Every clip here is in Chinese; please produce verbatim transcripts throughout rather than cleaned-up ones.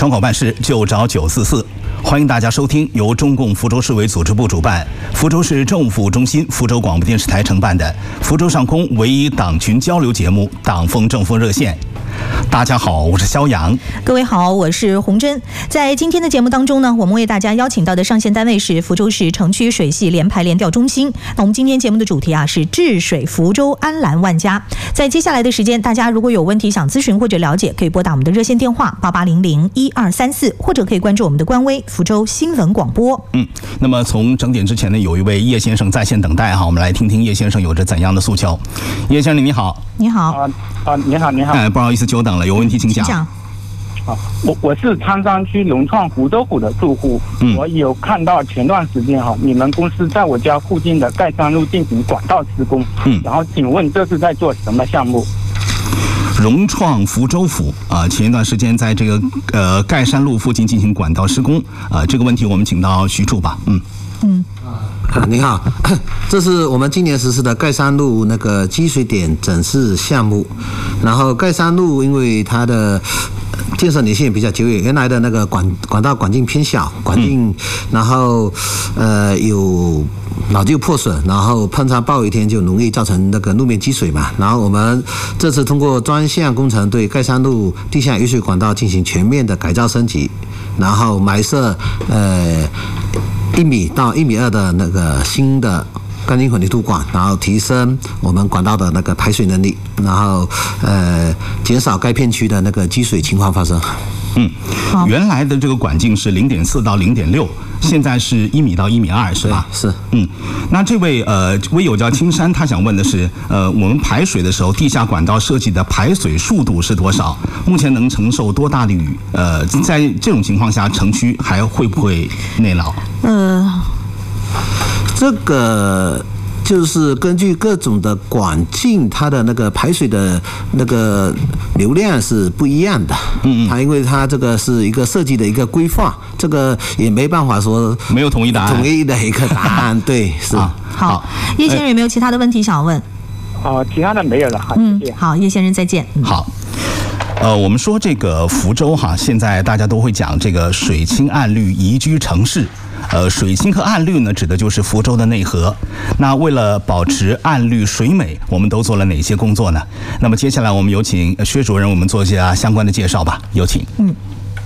窗口办事就找九四四。欢迎大家收听由中共福州市委组织部主办、福州市政府中心、福州广播电视台承办的福州上空唯一党群交流节目《党风政风热线》。大家好，我是肖阳。 各位好，我是洪真。在今天的节目当中呢，我们为大家邀请到的上线单位是福州市城区水系联排联调中心。那我们今天节目的主题啊是治水福州安澜万家。在接下来的时间，大家如果有问题想咨询或者了解，可以拨打我们的热线电话八八零零一二三四，或者可以关注我们的官微福州新闻广播。 嗯，那么从整点之前呢，有一位叶先生在线等待哈，我们来听听叶先生有着怎样的诉求。叶先生你好。 你好。 啊啊，你好，你好。 哎，不好意思久等了，有问题请讲。 请讲。 好，我我是沧江区融创福州湖的住户，嗯、我有看到前段时间哈，你们公司在我家附近的盖山路进行管道施工，嗯，然后请问这是在做什么项目？ 融创福州府啊、呃，前一段时间在这个呃盖山路附近进行管道施工啊、呃，这个问题我们请到徐处吧，嗯嗯。 啊，您好，这是我们今年实施的盖山路那个积水点整治项目。然后盖山路因为它的建设年限比较久远，原来的那个管管道管径偏小，管径、嗯、然后呃有老旧破损，然后碰上暴雨天就容易造成那个路面积水嘛。然后我们这次通过专项工程对盖山路地下雨水管道进行全面的改造升级，然后埋设呃。一米到一米二的那个新的钢筋混凝土管，然后提升我们管道的那个排水能力，然后呃减少该片区的那个积水情况发生。 嗯，原来的这个管径是零点四到零点六，现在是一米到一米二，是吧？ 是。 嗯，那这位呃微友叫青山，他想问的是，呃，我们排水的时候，地下管道设计的排水速度是多少？目前能承受多大的雨？呃，在这种情况下，城区还会不会内涝？ 呃，这个。就是根据各种的管径，它的那个排水的那个流量是不一样的。嗯，它因为它这个是一个设计的一个规划，这个也没办法说没有统一答案， 统一的一个答案。对，是。 好，好，叶先生有没有其他的问题想要问？ 哦、呃，其他的没有了。好， 嗯，好，叶先生再见。嗯、 好。呃，我们说这个福州哈，现在大家都会讲这个水清岸绿宜居城市。呃，水清和岸绿呢，指的就是福州的内河。那为了保持岸绿水美，我们都做了哪些工作呢？那么接下来我们有请薛主任，我们做一下相关的介绍吧。有请。 嗯。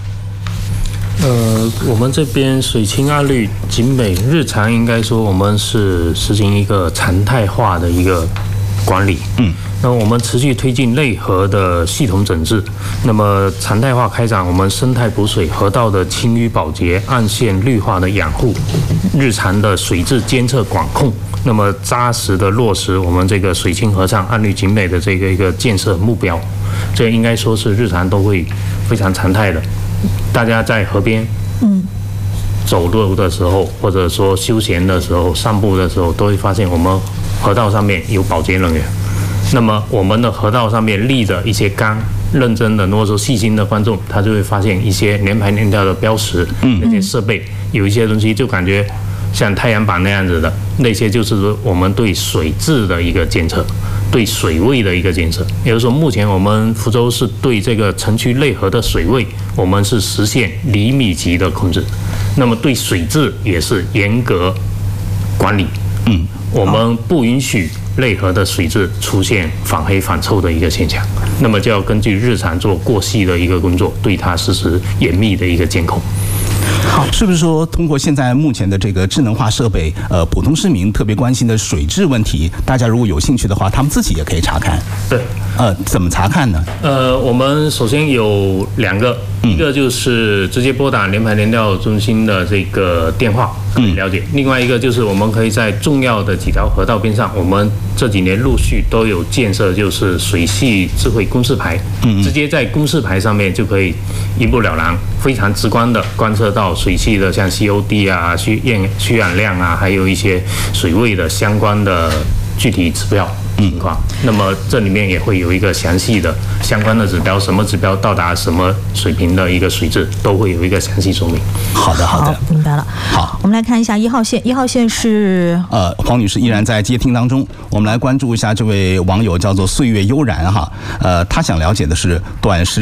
呃，我们这边水清岸绿景美，日常应该说我们是实行一个常态化的一个管理。嗯。那我们持续推进内河的系统整治，那么常态化开展我们生态补水、河道的清淤保洁、岸线绿化的养护，日常的水质监测管控，那么扎实的落实我们这个水清河畅、岸绿景美的这个一个建设目标，这应该说是日常都会非常常态的。大家在河边，嗯，走路的时候，或者说休闲的时候、散步的时候，都会发现我们河道上面有保洁人员。那么我们的河道上面立着一些杆，认真的，如果说细心的观众，他就会发现一些连排连调的标识，那些设备，有一些东西就感觉像太阳板那样子的，那些就是说我们对水质的一个监测，对水位的一个监测。也就是说，目前我们福州市对这个城区内河的水位，我们是实现厘米级的控制，那么对水质也是严格管理。嗯，我们不允许内河的水质出现反黑反臭的一个现象，那么就要根据日常做过细的一个工作，对它实施严密的一个监控。 好，是不是说通过现在目前的这个智能化设备，呃，普通市民特别关心的水质问题，大家如果有兴趣的话，他们自己也可以查看？ 对， 呃，怎么查看呢？ 呃，我们首先有两个，一个就是直接拨打联排联调中心的这个电话可以了解，嗯、另外一个就是我们可以在重要的几条河道边上，我们这几年陆续都有建设，就是水系智慧公示牌，嗯，直接在公示牌上面就可以一目了然，非常直观的观测到水系的像 C O D 啊、需厌需氧量啊，还有一些水位的相关的具体指标情况。那么这里面也会有一个详细的相关的指标，什么指标到达什么水平的一个水质，都会有一个详细说明。 好的，好的， 好，明白了。 好， 我们来看一下一号线，一号线是呃，黄女士依然在接听当中。我们来关注一下这位网友叫做岁月悠然哈，呃，他想了解的是短时